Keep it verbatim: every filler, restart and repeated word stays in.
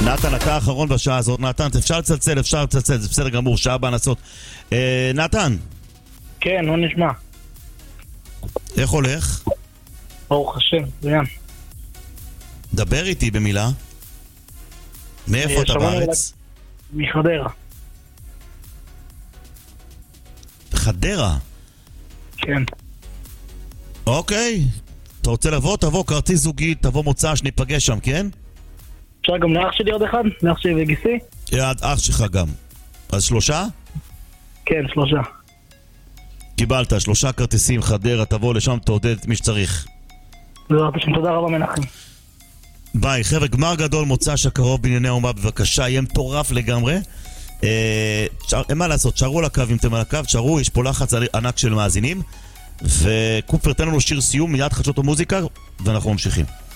נתן, אתה האחרון בשעה הזאת. נתן, אפשר לצלצל, אפשר לצלצל, זה בסדר גמור, שעה בהנסות. אה, נתן. כן, לא נשמע. איך הולך? ברוך השם, זיין. דבר איתי במילה. מאיפה אתה בארץ? מחדרה. חדרה? כן. אוקיי. אתה רוצה לבוא? תבוא, כרטיס זוגי, תבוא מוצא, שניפגש שם, כן? אפשר גם לאח שלי עוד אחד? לאח שלי וגיסי? יעד אח שלך גם. אז שלושה? כן, שלושה. קיבלת, שלושה כרטיסים, חדרה, תבוא לשם, תעודד את מי שצריך. תודה רבה מנחם. ביי, חבר'ה, גמר גדול מוצ"ש הקרוב בענייני האומה, בבקשה, יהיה מטורף לגמרי. אה, אין מה לעשות, שערו לקו אם אתם על הקו, שערו, יש פה לחץ ענק של מאזינים. וקופר, תן לנו שיר סיום, מיד חדשות המוזיקה, ואנחנו ממשיכים.